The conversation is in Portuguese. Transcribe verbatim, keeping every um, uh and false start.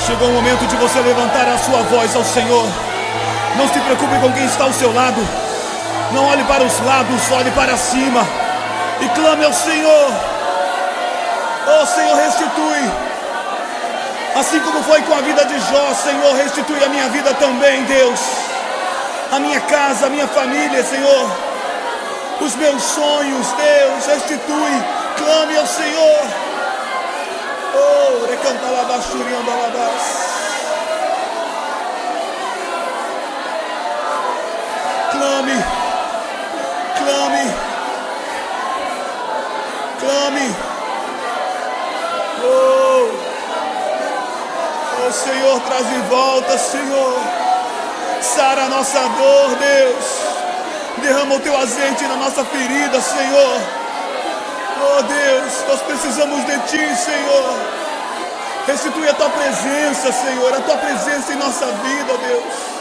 Chegou o momento de você levantar a sua voz ao Senhor. Não se preocupe com quem está ao seu lado. Não olhe para os lados, olhe para cima e clame ao Senhor. Oh Senhor, restitui. Assim como foi com a vida de Jó, Senhor, restitui a minha vida também, Deus. A minha casa, a minha família, Senhor. Os meus sonhos, Deus, restitui. Clame ao Senhor. Oh, recantalabasturiandalabás. Clame, clame, clame. Oh, oh Senhor, traz de volta, Senhor. Sara a nossa dor, Deus. Derrama o teu azeite na nossa ferida, Senhor. Oh Deus, nós precisamos de ti, Senhor. Restitui a tua presença, Senhor, a tua presença em nossa vida, Deus.